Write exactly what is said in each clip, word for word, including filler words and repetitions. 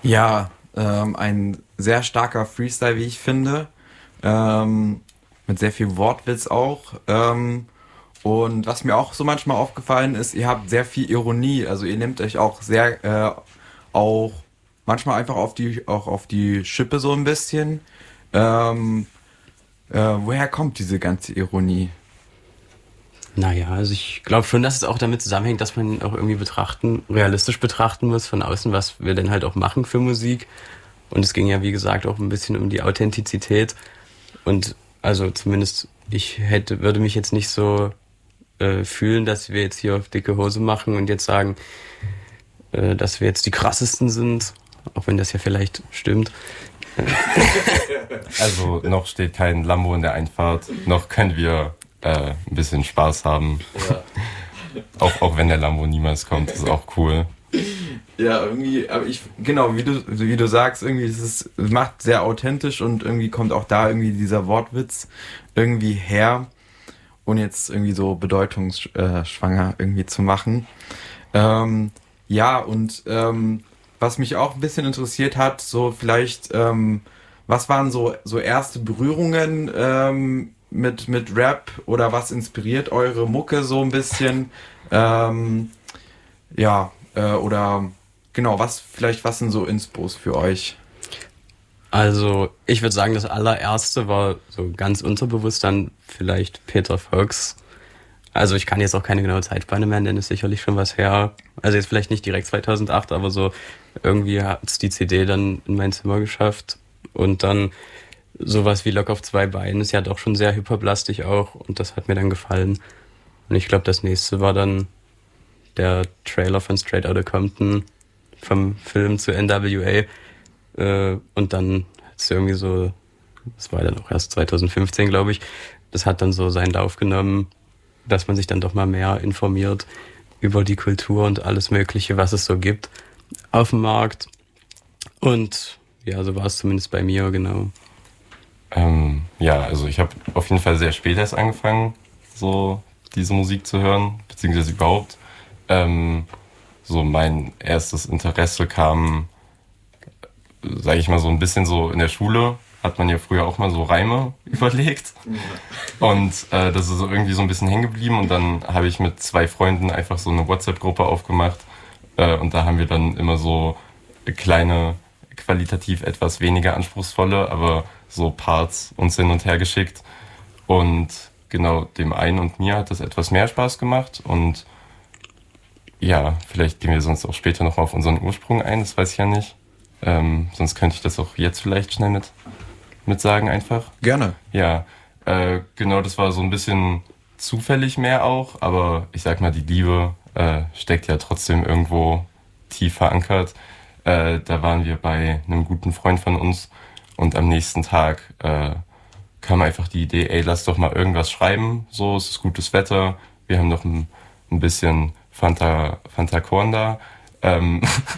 Ja, ähm, ein sehr starker Freestyle, wie ich finde. Ähm, mit sehr viel Wortwitz auch. Ähm, und was mir auch so manchmal aufgefallen ist, ihr habt sehr viel Ironie. Also ihr nehmt euch auch sehr, äh, auch manchmal einfach auf die, auch auf die Schippe so ein bisschen. Ähm, äh, woher kommt diese ganze Ironie? Naja, also ich glaube schon, dass es auch damit zusammenhängt, dass man auch irgendwie betrachten, realistisch betrachten muss von außen, was wir denn halt auch machen für Musik. Und es ging ja, wie gesagt, auch ein bisschen um die Authentizität. Und also zumindest ich hätte, würde mich jetzt nicht so äh, fühlen, dass wir jetzt hier auf dicke Hose machen und jetzt sagen, äh, dass wir jetzt die krassesten sind, auch wenn das ja vielleicht stimmt. Also noch steht kein Lambo in der Einfahrt, noch können wir äh, ein bisschen Spaß haben. Ja. Auch, auch wenn der Lambo niemals kommt, ist auch cool. Ja, irgendwie, aber ich, genau, wie du, wie du sagst, irgendwie, es ist, es macht sehr authentisch und irgendwie kommt auch da irgendwie dieser Wortwitz irgendwie her, ohne jetzt irgendwie so bedeutungsschwanger irgendwie zu machen. Ähm, ja, und ähm, was mich auch ein bisschen interessiert hat, so vielleicht, ähm, was waren so, so erste Berührungen ähm, mit, mit Rap oder was inspiriert eure Mucke so ein bisschen? Ähm, ja, äh, oder genau, was vielleicht, was sind so Inspos für euch? Also ich würde sagen, das allererste war so ganz unterbewusst dann vielleicht Peter Fox. Also ich kann jetzt auch keine genaue Zeitspanne mehr nennen, ist sicherlich schon was her. Also jetzt vielleicht nicht direkt zweitausendacht, aber so irgendwie hat es die C D dann in mein Zimmer geschafft. Und dann sowas wie Lock auf zwei Beinen ist ja doch schon sehr hyperplastisch auch und das hat mir dann gefallen. Und ich glaube, das nächste war dann der Trailer von Straight Outta Compton vom Film zu N W A. Äh, und dann hat es irgendwie so, das war dann auch erst zweitausendfünfzehn, glaube ich, das hat dann so seinen Lauf genommen, dass man sich dann doch mal mehr informiert über die Kultur und alles Mögliche, was es so gibt auf dem Markt. Und ja, so war es zumindest bei mir, genau. Ähm, ja, also ich habe auf jeden Fall sehr spät erst angefangen, so diese Musik zu hören, beziehungsweise überhaupt. Ähm, so mein erstes Interesse kam, sage ich mal, so ein bisschen so in der Schule. Hat man ja früher auch mal so Reime überlegt. Und äh, das ist so irgendwie so ein bisschen hängen geblieben. Und dann habe ich mit zwei Freunden einfach so eine WhatsApp-Gruppe aufgemacht. Äh, und da haben wir dann immer so kleine, qualitativ etwas weniger anspruchsvolle, aber so Parts uns hin und her geschickt. Und genau, dem einen und mir hat das etwas mehr Spaß gemacht. Und ja, vielleicht gehen wir sonst auch später nochmal auf unseren Ursprung ein, das weiß ich ja nicht. Ähm, sonst könnte ich das auch jetzt vielleicht schnell mit, mit sagen einfach. Gerne. Ja, äh, genau, das war so ein bisschen zufällig mehr auch, aber ich sag mal, die Liebe äh, steckt ja trotzdem irgendwo tief verankert. Äh, da waren wir bei einem guten Freund von uns und am nächsten Tag äh, kam einfach die Idee, ey, lass doch mal irgendwas schreiben, so, es ist gutes Wetter, wir haben noch ein, ein bisschen Fanta, Fanta Korn da. Ähm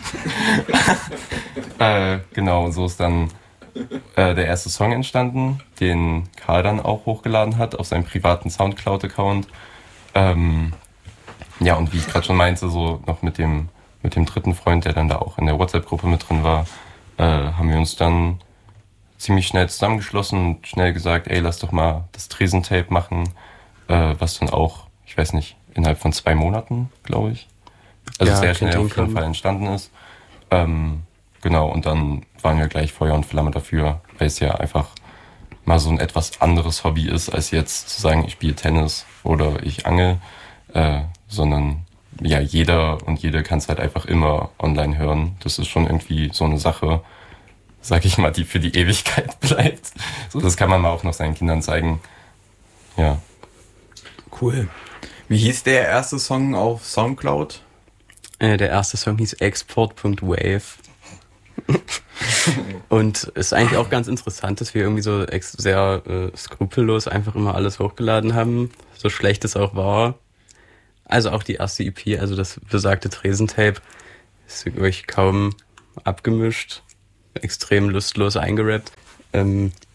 äh, genau, so ist dann äh, der erste Song entstanden, den Karl dann auch hochgeladen hat auf seinem privaten Soundcloud-Account. Ähm, ja, und wie ich gerade schon meinte, so noch mit dem, mit dem dritten Freund, der dann da auch in der WhatsApp-Gruppe mit drin war, äh, haben wir uns dann ziemlich schnell zusammengeschlossen und schnell gesagt, ey, lass doch mal das Tresentape machen, äh, was dann auch, ich weiß nicht, innerhalb von zwei Monaten, glaube ich, also ja, sehr schnell auf jeden hinkommen. Fall entstanden ist. Ähm, genau, und dann waren wir gleich Feuer und Flamme dafür, weil es ja einfach mal so ein etwas anderes Hobby ist, als jetzt zu sagen, ich spiele Tennis oder ich angel, äh, sondern ja, jeder und jede kann es halt einfach immer online hören. Das ist schon irgendwie so eine Sache, sag ich mal, die für die Ewigkeit bleibt. So, das kann man mal auch noch seinen Kindern zeigen. Ja. Cool. Wie hieß der erste Song auf Soundcloud? Äh, der erste Song hieß export Punkt wave. Und ist eigentlich auch ganz interessant, dass wir irgendwie so ex- sehr äh, skrupellos einfach immer alles hochgeladen haben, so schlecht es auch war. Also auch die erste E P, also das besagte Tresentape, ist wirklich kaum abgemischt, extrem lustlos eingerappt. Ähm,